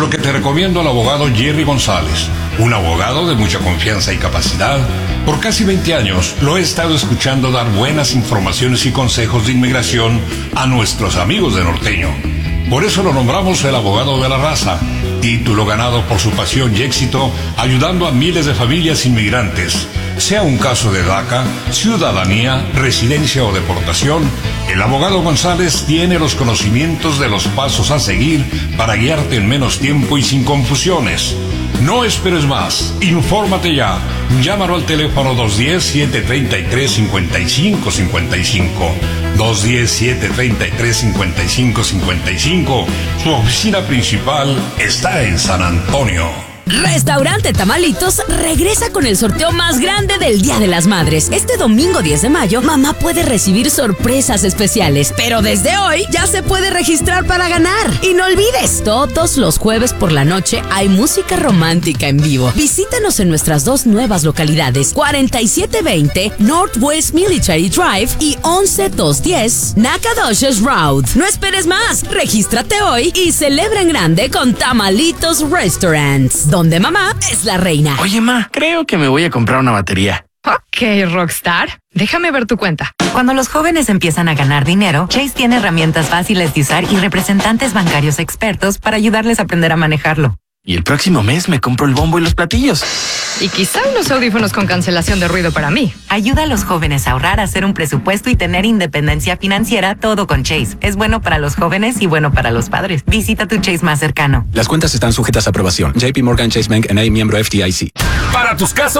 lo que te recomiendo al abogado Jerry González, un abogado de mucha confianza y capacidad. Por casi 20 años lo he estado escuchando dar buenas informaciones y consejos de inmigración a nuestros amigos de Norteño. Por eso lo nombramos el abogado de la raza, título ganado por su pasión y éxito ayudando a miles de familias inmigrantes. Sea un caso de DACA, ciudadanía, residencia o deportación, el abogado González tiene los conocimientos de los pasos a seguir para guiarte en menos tiempo y sin confusiones. No esperes más, infórmate ya. Llámalo al teléfono 210-733-5555. 210-733-5555. Su oficina principal está en San Antonio. Restaurante Tamalitos regresa con el sorteo más grande del Día de las Madres. Este domingo 10 de mayo, mamá puede recibir sorpresas especiales, pero desde hoy ya se puede registrar para ganar. Y no olvides, todos los jueves por la noche hay música romántica en vivo. Visítanos en nuestras dos nuevas localidades, 4720 Northwest Military Drive y 11210 Nacogdoches Road. No esperes más, regístrate hoy y celebra en grande con Tamalitos Restaurants, donde mamá es la reina. Oye, ma, creo que me voy a comprar una batería. Ok, Rockstar. Déjame ver tu cuenta. Cuando los jóvenes empiezan a ganar dinero, Chase tiene herramientas fáciles de usar y representantes bancarios expertos para ayudarles a aprender a manejarlo. Y el próximo mes me compro el bombo y los platillos. Y quizá unos audífonos con cancelación de ruido para mí. Ayuda a los jóvenes a ahorrar, a hacer un presupuesto y tener independencia financiera, todo con Chase. Es bueno para los jóvenes y bueno para los padres. Visita tu Chase más cercano. Las cuentas están sujetas a aprobación. JP Morgan Chase Bank N.A., miembro FDIC. Para tus casos